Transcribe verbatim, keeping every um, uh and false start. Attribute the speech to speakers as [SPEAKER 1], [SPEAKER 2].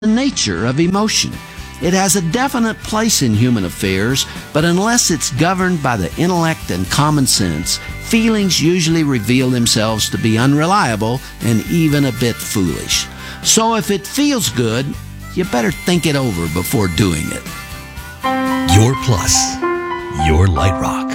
[SPEAKER 1] the nature of emotion. It has a definite place in human affairs, but unless it's governed by the intellect and common sense, feelings usually reveal themselves to be unreliable and even a bit foolish. So if it feels good, you better think it over before doing it.
[SPEAKER 2] Your Plus, your Light Rock.